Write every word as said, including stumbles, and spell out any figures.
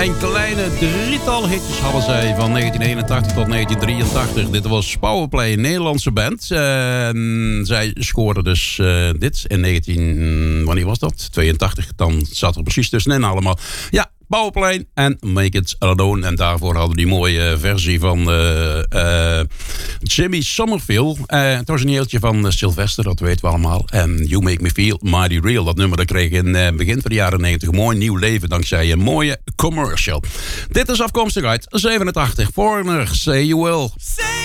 Een kleine drietal hitjes hadden zij van negentien eenentachtig tot negentien drieëntachtig. Dit was Powerplay, een Nederlandse band. Uh, zij scoorden dus uh, dit in negentien... Wanneer was dat? tweeëntachtig. Dan zat er precies tussenin allemaal. Ja, Powerplay en Make It Alone. En daarvoor hadden we die mooie versie van uh, uh, Jimmy Somerville. Uh, het origineeltje van uh, Sylvester, dat weten we allemaal. En You Make Me Feel Mighty Real. Dat nummer dat kreeg in uh, begin van de jaren negentig mooi nieuw leven dankzij een mooie commercial. Dit is afkomstig uit zevenentachtig. Foreigner, Say You Will.